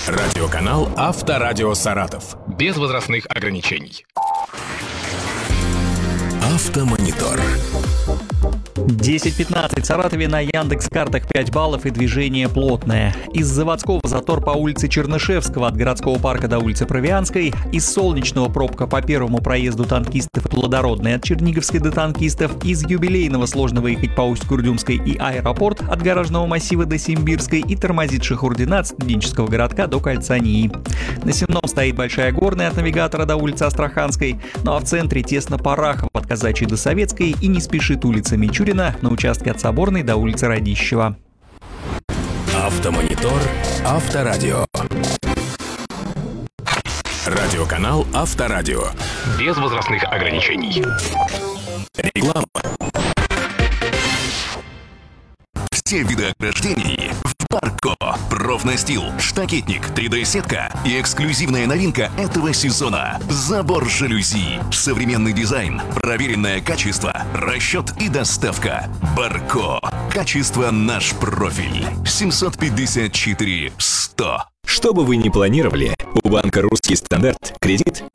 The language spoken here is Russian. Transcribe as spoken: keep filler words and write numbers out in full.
Радиоканал Авторадио Саратов. Без возрастных ограничений. Автомонитор. десять пятнадцать. В Саратове на Яндекс.Картах пять баллов и движение плотное. Из Заводского затор по улице Чернышевского от городского парка до улицы Провианской. Из Солнечного пробка по первому проезду танкистов и Плодородной от Черниговской до танкистов. Из Юбилейного сложно выехать по Усть-Курдюмской и Аэропорт от Гаражного массива до Симбирской и тормозит Шахурдина от студенческого городка до кольца НИИ. На Сенном стоит Большая Горная от Навигатора до улицы Астраханской. Ну а в центре тесно Парахов от Казачьей до Советской и не спешит улица Мичурина на участке от Соборной до улицы Радищева. Автомонитор. Авторадио. Радиоканал Авторадио. Без возрастных ограничений. Реклама. Все виды ограждений в Барко. Профнастил, штакетник, три дэ-сетка и эксклюзивная новинка этого сезона – забор жалюзи. Современный дизайн, проверенное качество, расчет и доставка. Барко. Качество наш профиль. семьсот пятьдесят четыре сто. Что бы вы ни планировали, у банка «Русский стандарт» кредит